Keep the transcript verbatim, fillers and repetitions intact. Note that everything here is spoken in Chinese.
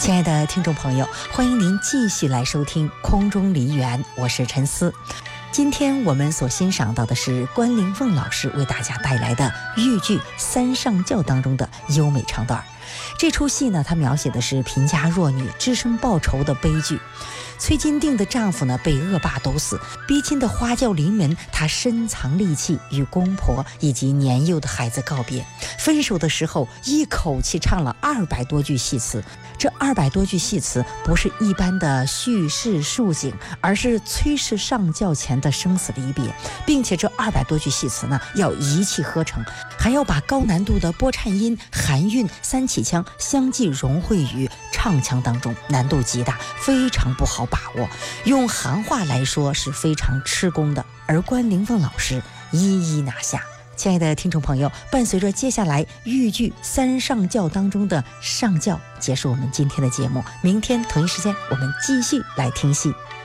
亲爱的听众朋友，欢迎您继续来收听空中梨园，我是陈思。今天我们所欣赏到的是关凌凤老师为大家带来的豫剧《三上轿》当中的优美唱段。这出戏呢，它描写的是贫家弱女只身报仇的悲剧。崔金定的丈夫呢被恶霸毒死，逼亲的花轿临门，她深藏戾气，与公婆以及年幼的孩子告别。分手的时候，一口气唱了二百多句戏词。这二百多句戏词不是一般的叙事抒景，而是崔氏上轿前的生死离别，并且这二百多句戏词呢，要一气呵成，还要把高难度的波颤音、含韵、三起腔相继融汇于唱腔当中，难度极大，非常不好把握。用行话来说是非常吃功的，而关凌凤老师一一拿下。亲爱的听众朋友，伴随着接下来豫剧《三上轿》当中的上轿，结束我们今天的节目。明天同一时间我们继续来听戏。